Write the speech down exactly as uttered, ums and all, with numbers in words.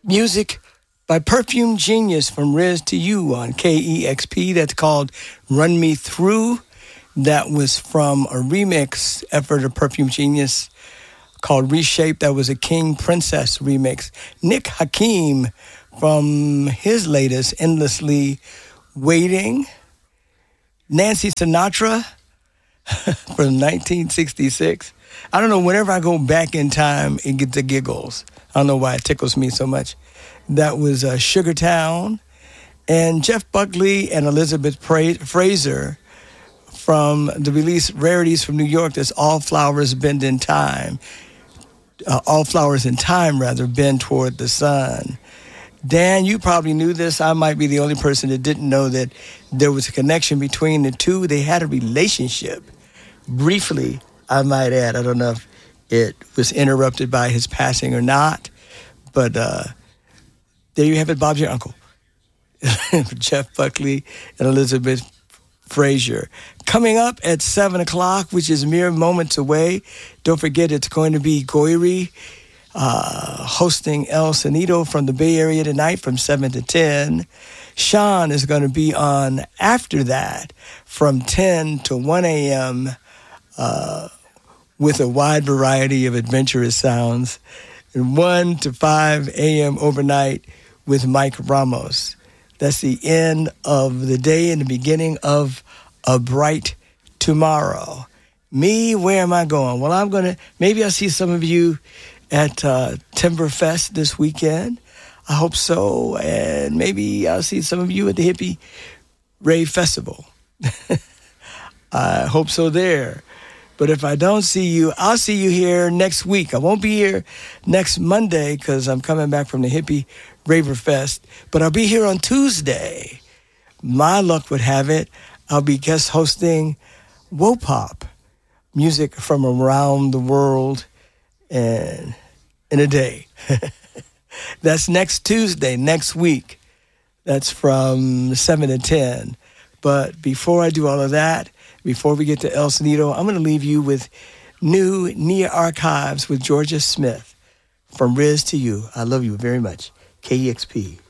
Music by Perfume Genius from Riz to You on K E X P. That's called Run Me Through. That was from a remix effort of Perfume Genius called Reshape. That was a King Princess remix. Nick Hakim from his latest, Endlessly Waiting. Nancy Sinatra from nineteen sixty-six. I don't know, whenever I go back in time, it gets the giggles. I don't know why it tickles me so much. That was uh, Sugar Town. And Jeff Buckley and Elizabeth pra- Fraser from the release Rarities from New York. That's All Flowers Bend in Time. Uh, all Flowers in Time, rather, bend toward the sun. Dan, you probably knew this. I might be the only person that didn't know that there was a connection between the two. They had a relationship. Briefly, I might add. I don't know if it was interrupted by his passing or not. But uh, there you have it, Bob's your uncle. Jeff Buckley and Elizabeth Fraser. Coming up at seven o'clock, which is mere moments away. Don't forget, it's going to be Goiri uh, hosting El Sonido from the Bay Area tonight from seven to ten. Sean is going to be on after that from ten to one a.m. Uh, with a wide variety of adventurous sounds. And one to five a.m. overnight with Mike Ramos. That's the end of the day and the beginning of a bright tomorrow. Me, where am I going? Well, I'm going to, maybe I'll see some of you at uh, Timberfest this weekend. I hope so. And maybe I'll see some of you at the Hippie Rave Festival. I hope so there. But if I don't see you, I'll see you here next week. I won't be here next Monday because I'm coming back from the Hippie Raver Fest. But I'll be here on Tuesday. My luck would have it, I'll be guest hosting Wopop, music from around the world and in a day. That's next Tuesday, next week. That's from seven to ten. But before I do all of that, before we get to El Sonido, I'm going to leave you with new Nia Archives with Georgia Smith. From Riz to You. I love you very much. K E X P.